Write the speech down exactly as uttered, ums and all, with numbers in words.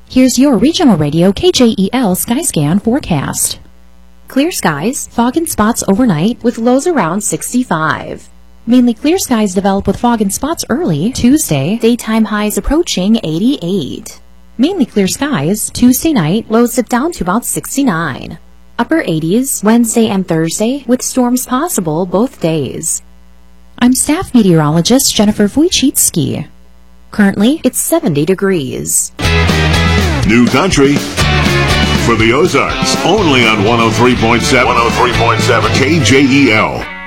Here's your regional radio K J E L Skyscan forecast. Clear skies, fog and spots overnight with lows around sixty-five. Mainly clear skies develop with fog and spots early Tuesday. Daytime highs approaching eighty-eight. Mainly clear skies Tuesday night. Lows dip down to about sixty-nine. Upper eighties Wednesday and Thursday with storms possible both days. I'm staff meteorologist Jennifer Wojcicki. Currently, it's seventy degrees. New country for the Ozarks, only on one oh three point seven, one oh three point seven K J E L.